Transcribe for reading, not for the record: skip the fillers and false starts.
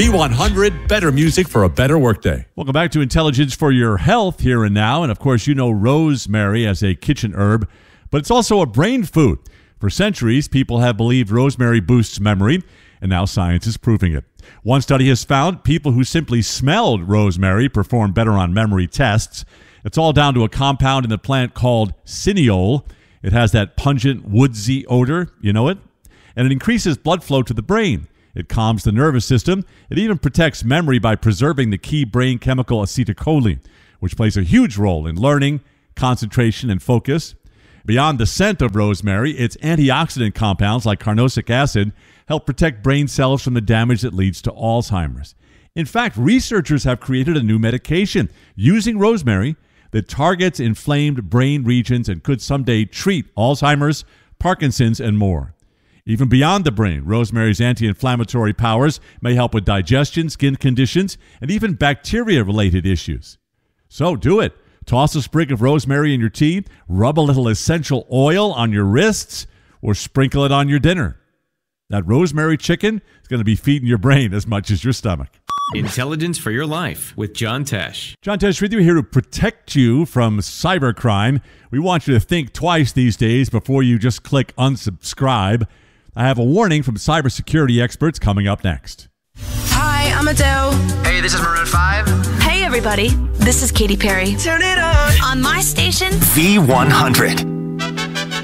V100, better music for a better workday. Welcome back to Intelligence for Your Health here and now. And of course, you know rosemary as a kitchen herb, but it's also a brain food. For centuries, people have believed rosemary boosts memory, and now science is proving it. One study has found people who simply smelled rosemary perform better on memory tests. It's all down to a compound in the plant called cineole. It has that pungent, woodsy odor, you know it? And it increases blood flow to the brain. It calms the nervous system. It even protects memory by preserving the key brain chemical acetylcholine, which plays a huge role in learning, concentration, and focus. Beyond the scent of rosemary, its antioxidant compounds like carnosic acid help protect brain cells from the damage that leads to Alzheimer's. In fact, researchers have created a new medication using rosemary that targets inflamed brain regions and could someday treat Alzheimer's, Parkinson's, and more. Even beyond the brain, rosemary's anti-inflammatory powers may help with digestion, skin conditions, and even bacteria-related issues. So do it. Toss a sprig of rosemary in your tea, rub a little essential oil on your wrists, or sprinkle it on your dinner. That rosemary chicken is going to be feeding your brain as much as your stomach. Intelligence for Your Life with John Tesh. John Tesh with you, here to protect you from cybercrime. We want you to think twice these days before you just click unsubscribe. I have a warning from cybersecurity experts coming up next. Hi, I'm Adele. Hey, this is Maroon 5. Hey, everybody. This is Katy Perry. Turn it on. On my station, V100.